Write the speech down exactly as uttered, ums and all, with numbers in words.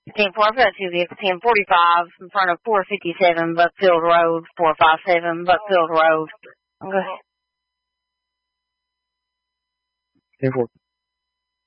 ten four, I've got two vehicles, ten forty-five in front of four fifty-seven Buckfield Road, four fifty-seven Buckfield Road. Okay. ten four.